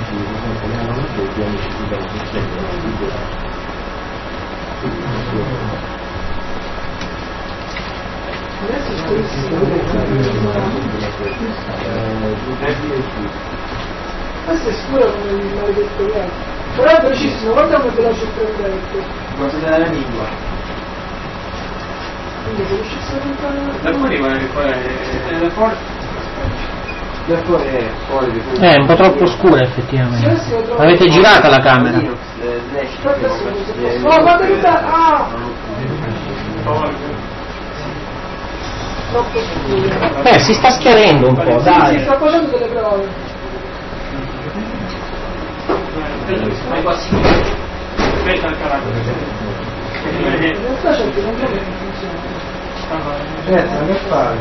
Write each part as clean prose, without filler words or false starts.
Questo è sicuro come il maledetto viaggio, però è velocissimo, guarda come veloce il traghetto. Cosa della lingua? Quindi se riuscisse a entrare Da fuori da fuori è un po' troppo scura effettivamente. Avete girata la camera? Oh, guarda che ah! Troppo scuro. Si sta schiarendo un po', Si dai. sta facendo delle prove. Ma è quasi aspetta il carattere. In realtà c'è il non che funziona. Ma che fare?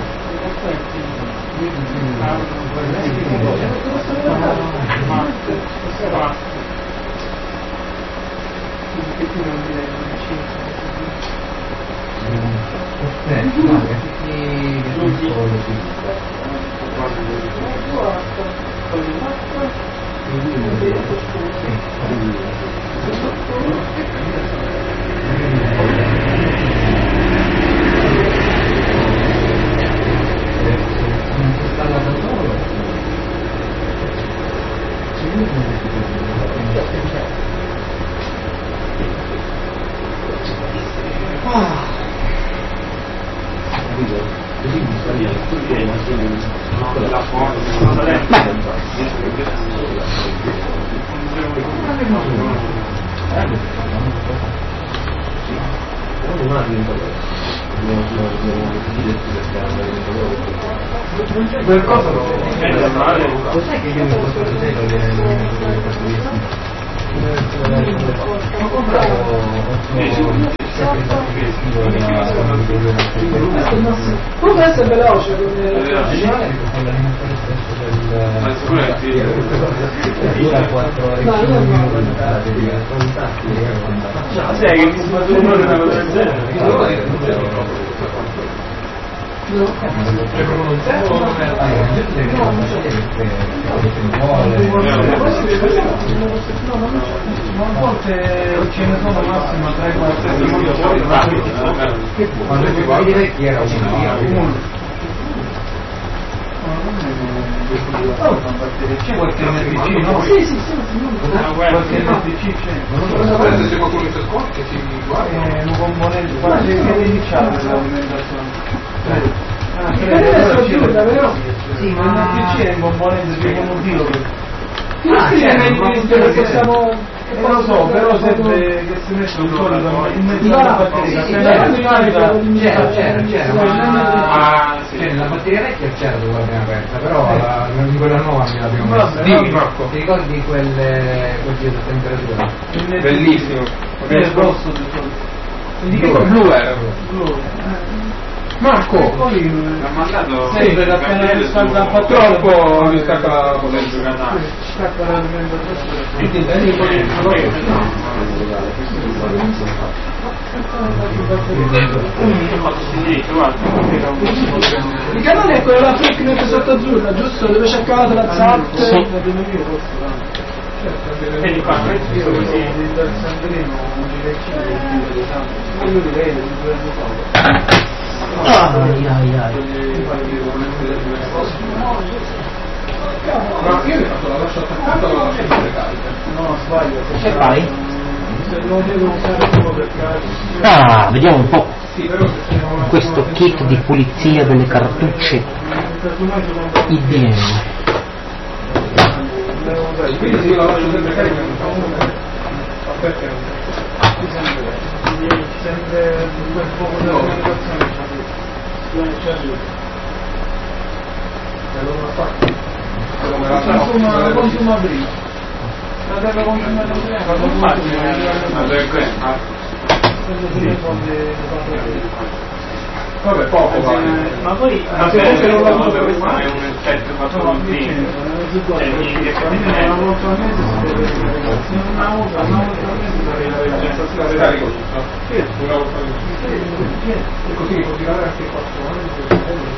Qualcosa lo sai che io non posso ho comprato Come essere veloce ma sicuramente dura 4 ore sai che mi si fa una cosa del genere no? C'è proprio un tempo ma a volte ce ne sono massimo 3-4 quando ti guardi vecchi era c'è qualche NPC, no? Sì, qualche NPC c'è. Se qualcuno si ascolta che si guarda Un componente, guarda che iniziale l'alimentazione. Sì, ma NPC è un componente di un motivo non lo so, però serve che si metta un po' in mezzo alla batteria. c'è nella batteria vecchia c'era dove l'abbiamo aperta, però in quella nuova non l'abbiamo messa. Dimmi Marco, Ti ricordi quel giro a temperatura? bellissimo, è il rosso del solito. Blu era. Marco, l'ha mandato sempre da appena riscalda Troppo mi stacca la potenza. stacca l'alimentazione. il canale è quello là Freaknet sotto azzurra, giusto? Dove c'è cavato la zap. Sì. Vedi qua, Io dal Sandrino un quello di lei Ai. Ma io mi ho fatto la lascio attaccata o la lascio sulle cariche? no, sbaglio. Che fai? Se lo devo usare solo per carica. Vediamo un po' Sì, però se c'è una... questo kit di pulizia delle cartucce IBM. Quindi se io la lascio sempre carica aspetta sempre quel poco di alimentazione consuma prima la terra consuma vabbè, poco vale. ma poi se non la uso per è un effetto fatto con Carico tutto. Una volta e così mi può tirare anche 4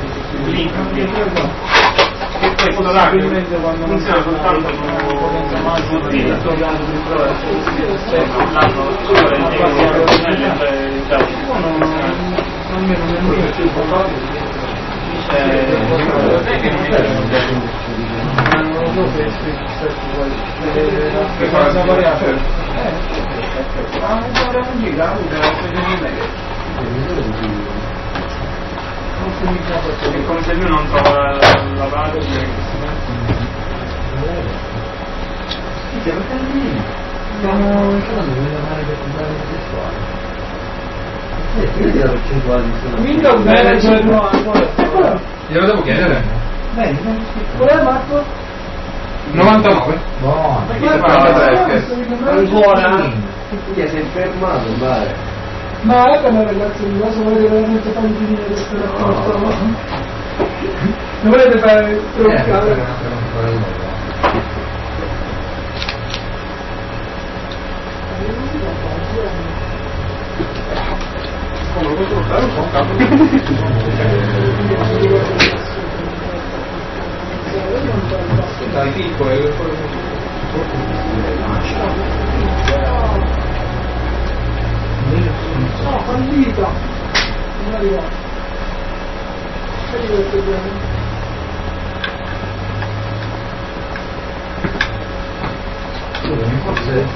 anni. che poi funziona soltanto con potenza È come se lui non trova la base. Stiamo entrando nella mare del sessuale. La percentuale di Windows Manager glielo devo chiedere? Bene, qual è Marco? 99? Buono. Ancora? Ti sei fermato, vai. Ma è per me ragazzi, cosa volete veramente farmi finire questo rapporto? Non volete fare troncare? Dai piccole, no, fallita! Non arriva. Vedi questo bene. forse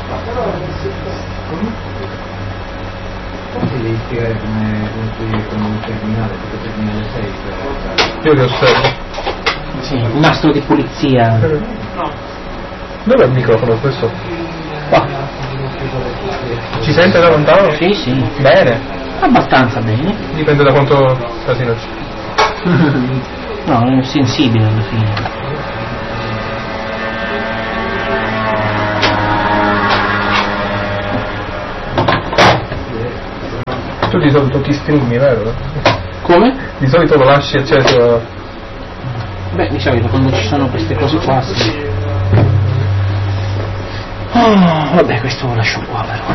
forse devi spiegare come costruire con un terminale, tipo terminale 6 Io li osservo. Sì, un nastro di pulizia. No. Dov'è il microfono questo? Qua. Ci sente da lontano? Sì, sì. Bene. Abbastanza bene. Dipende da quanto casino c'è. No, è sensibile alla fine. Tu di solito ti streami, vero? Come? Di solito lo lasci acceso. Beh, di solito quando ci sono queste cose qua sì. Oh, vabbè, questo lo lascio qua però.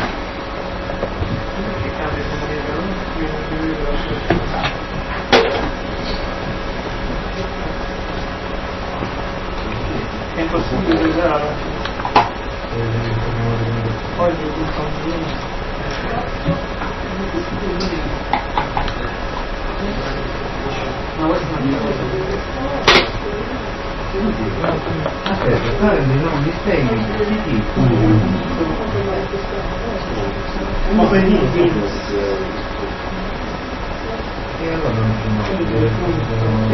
È impossibile usare. Oggi aspetta, fare dei nomi stegni di tipo e allora non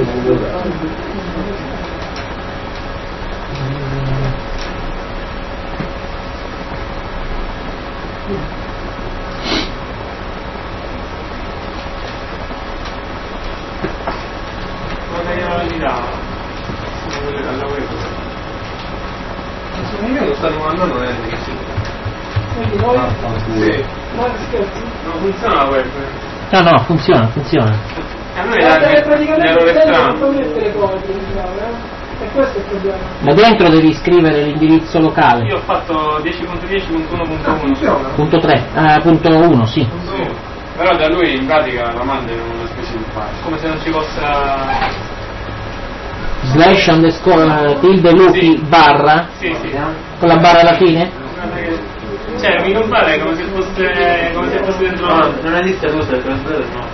io lo sto mandando non è che si Quindi noi... sì. Ma scherzi? Non funziona la web. No, no, funziona, funziona. A noi l'errore praticamente strano. non mettere cose, e questo è il problema. Ma dentro devi scrivere l'indirizzo locale. Io ho fatto 10.10.1.1. Punto 3, punto 1, sì. Sì. Però da lui in pratica la manda in una specie di file. Come se non ci fosse. Slash underscore tilde lupi Sì. barra Sì, sì. con la barra alla fine? Cioè mi compare come se fosse dentro. No, non esiste questo perché lo sbaglio no.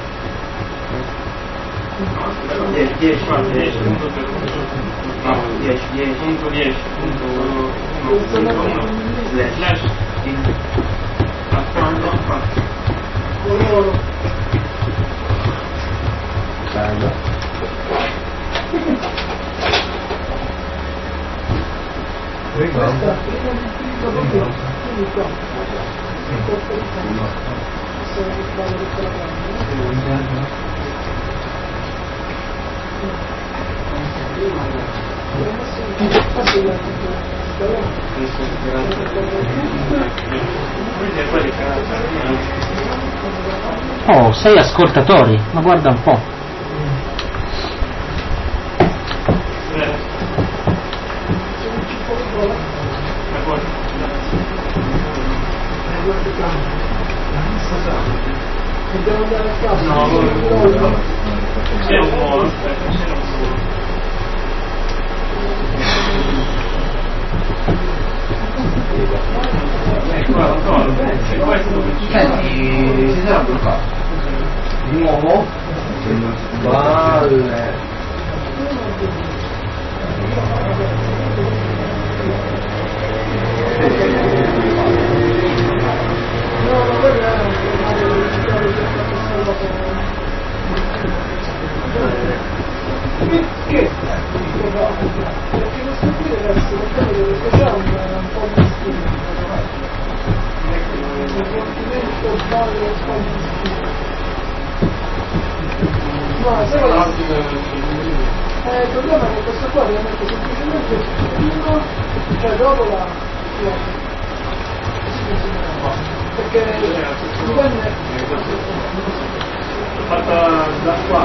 No, 10. No, 10.10.1.1 slash Loro. Questa, quindi qua. Oh, 6 ascoltatori, ma guarda un po'. Dobbiamo andare a casa. No, c'è un modo, aspetta, c'è un modo. Senti, si sarà bloccato. Di nuovo? Valle. Perché? Perché questo qui deve essere c'è un po' di stile. Il problema è che questo qua deve mettere semplicemente il cittadino, cioè dopo la perché dipende fatta da qua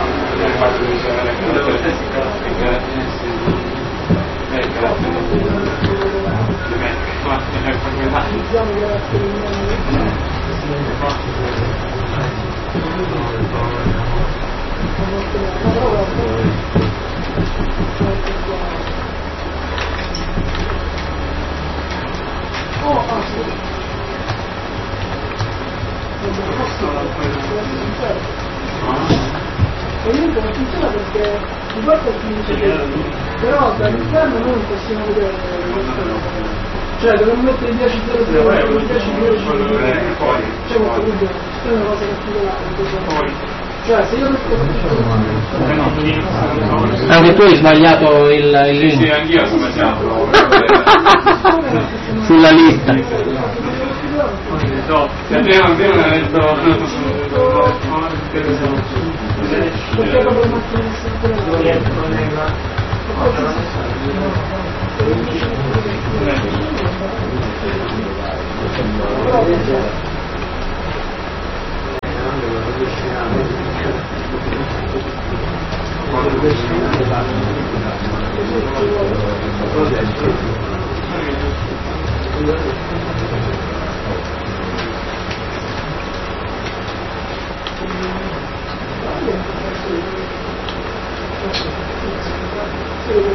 ovviamente non funziona perché di volta finisce però dall'interno noi non possiamo vedere cioè dovremmo mettere 10 0 10 10 c'è questo dubbio è una cosa particolare cioè se io anche tu hai sbagliato il link. Sì, anch'io ho sbagliato. Sulla lista. No, se te non hai detto perché proprio non